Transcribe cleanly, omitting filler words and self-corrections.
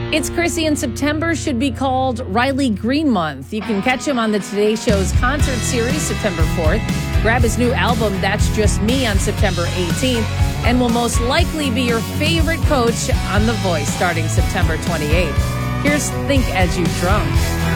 It's Chrissy, and September should be called Riley Green Month. You can catch him on the Today Show's concert series September 4th. Grab his new album, That's Just Me, on September 18th. And will most likely be your favorite coach on The Voice starting September 28th. Here's Think As You Drunk.